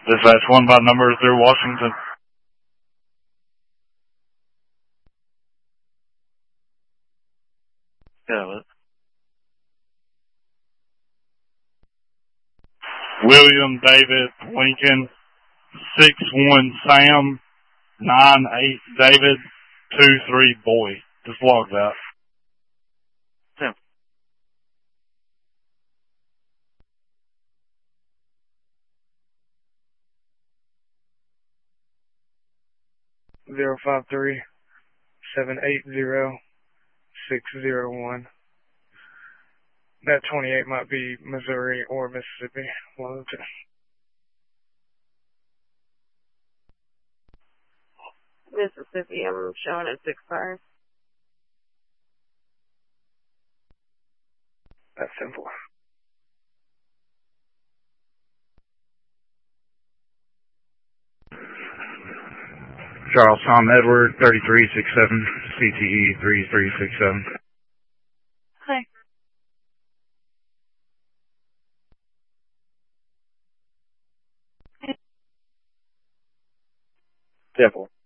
Dispatch 1 by number through Washington. Yeah. William David Lincoln, 61 Sam, 98 David, 23 Boy. Just log that. Yeah. 053-780-601. That 28 might be Missouri or Mississippi. One of the two. Mississippi, I'm showing at 6-5. That's simple. Charles Tom Edward, 3367, CTE 3367. Hi. Simple.